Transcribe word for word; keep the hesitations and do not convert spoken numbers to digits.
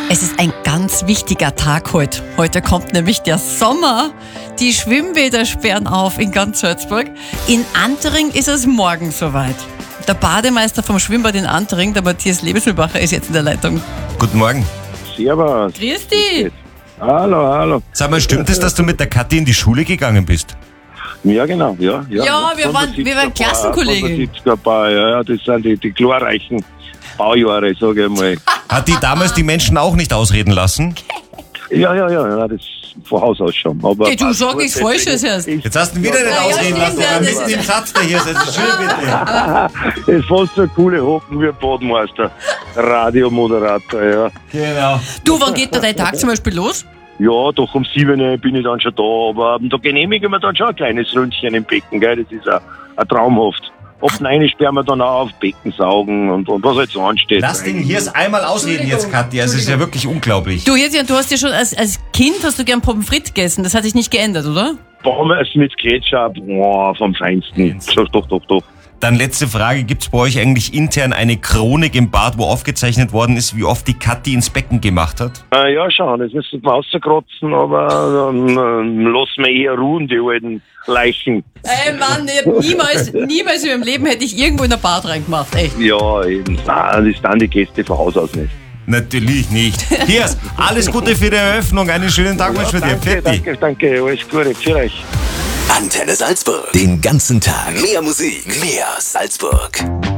Es ist ein ganz wichtiger Tag heute. Heute kommt nämlich der Sommer. Die Schwimmbäder sperren auf in ganz Salzburg. In Antering ist es morgen soweit. Der Bademeister vom Schwimmbad in Antering, der Matthias Lebesmühlbacher, ist jetzt in der Leitung. Guten Morgen. Servus. Grüß dich. Hallo, hallo. Sag mal, stimmt es, dass du mit der Kathi in die Schule gegangen bist? Ja, genau, ja. Ja, Ja, wir waren- wir waren Klassenkollegen. siebziger Bauer, ja, ja, das sind die, die glorreichen Baujahre, sage ich mal. Hat die damals die Menschen auch nicht ausreden lassen? Ja, ja, ja, ja, das von Haus aus schon. Aber Hey, du sagst nichts Falsches erst. Jetzt hast du ihn wieder nicht Ja, ausreden ja, lassen, ja, aber das mitten ist- im Satz der hier ist. Also schön bitte. Das ist fast so eine coole Hocken wie ein Bademeister. Radiomoderator, ja. Genau. Du, wann geht da dein Tag zum Beispiel los? Ja, doch um sieben bin ich dann schon da, aber da genehmigen wir dann schon ein kleines Ründchen im Becken, gell? Das ist auch, auch traumhaft. Ab neun sperren wir dann auch auf, Becken saugen und, und was halt so ansteht. Lass den hier einmal ausreden jetzt, Kathi. Es ist ja wirklich unglaublich. Du, jetzt, du hast ja schon als, als Kind hast du gern Pommes frites gegessen. Das hat sich nicht geändert, oder? Pommes mit Ketchup, oh, vom Feinsten. Doch, doch, doch, doch. Dann letzte Frage. Gibt es bei euch eigentlich intern eine Chronik im Bad, wo aufgezeichnet worden ist, wie oft die Kathi ins Becken gemacht hat? Äh, ja, schon, das müssen wir rauskratzen, aber dann ähm, lassen wir eher ruhen, die alten Leichen. Ey Mann, ich hab niemals, niemals in meinem Leben hätte ich irgendwo in ein Bad reingemacht, echt. Ja, eben. Nein, das dann die Gäste von Haus aus nicht. Natürlich nicht. Hier, alles Gute für die Eröffnung. Einen schönen Tag Ja, wünsche ich dir. danke, Pfiat dich. danke, danke, alles Gute, für euch. Antenne Salzburg. Den ganzen Tag. Mehr Musik, mehr Salzburg.